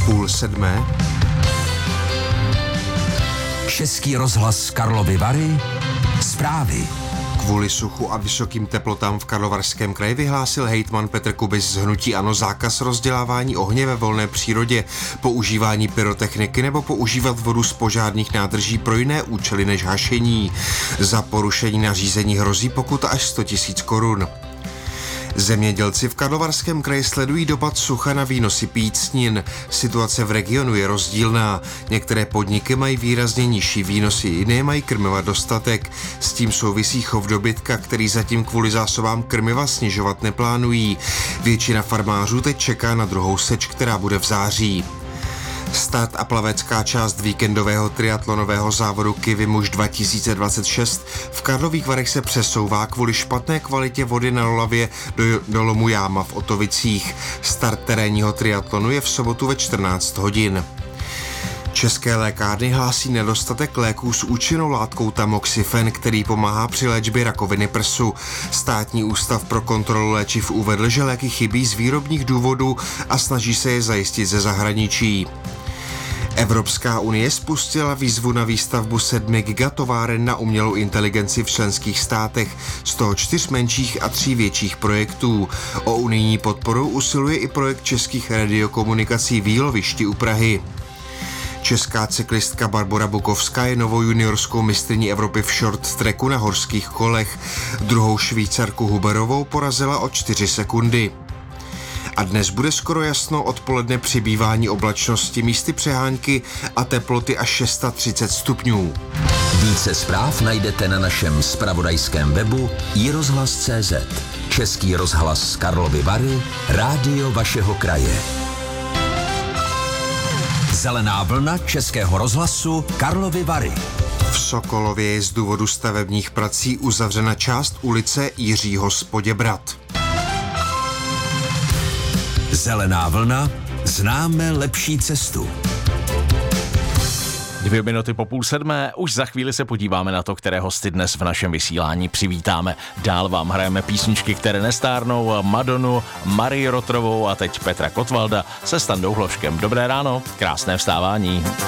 6:30. Český rozhlas Karlovy Vary. Zprávy. Kvůli suchu a vysokým teplotám v Karlovarském kraji vyhlásil hejtman Petr Kubis z hnutí ANO zákaz rozdělávání ohně ve volné přírodě, používání pyrotechniky nebo používat vodu z požárních nádrží pro jiné účely než hašení. Za porušení nařízení hrozí pokuta až 100 000 korun. Zemědělci v Karlovarském kraji sledují dopad sucha na výnosy pícnin. Situace v regionu je rozdílná. Některé podniky mají výrazně nižší výnosy, jiné mají krmiva dostatek. S tím souvisí chov dobytka, který zatím kvůli zásobám krmiva snižovat neplánují. Většina farmářů teď čeká na druhou seč, která bude v září. Start a plavecká část víkendového triatlonového závodu Kyvy Muž 2026 v Karlových Varech se přesouvá kvůli špatné kvalitě vody na Lolavě do lomu Jáma v Otovicích. Start terénního triatlonu je v sobotu ve 14 hodin. České lékárny hlásí nedostatek léků s účinnou látkou tamoxifen, který pomáhá při léčbě rakoviny prsu. Státní ústav pro kontrolu léčiv uvedl, že léky chybí z výrobních důvodů a snaží se je zajistit ze zahraničí. Evropská unie spustila výzvu na výstavbu 7 gigatováren na umělou inteligenci v členských státech, z toho 4 menších a 3 větších projektů. O unijní podporu usiluje i projekt českých radiokomunikací v Jílovišti u Prahy. Česká cyklistka Barbora Bukovská je novou juniorskou mistryní Evropy v short tracku na horských kolech. Druhou Švýcarku Huberovou porazila o 4 sekundy. A dnes bude skoro jasno, odpoledne přibývání oblačnosti, místy přehánky a teploty až 630 stupňů. Více zpráv najdete na našem zpravodajském webu iRozhlas.cz. Český rozhlas Karlovy Vary, rádio vašeho kraje. Zelená vlna Českého rozhlasu Karlovy Vary. V Sokolově je z důvodu stavebních prací uzavřena část ulice Jiřího z Poděbrad. Zelená vlna, známe lepší cestu. 2 minuty po 6:30, už za chvíli se podíváme na to, které hosty dnes v našem vysílání přivítáme. Dál vám hrajeme písničky, které nestárnou, Madonu, Marii Rotrovou a teď Petra Kotvalda se Standou Hloškem. Dobré ráno, krásné vstávání.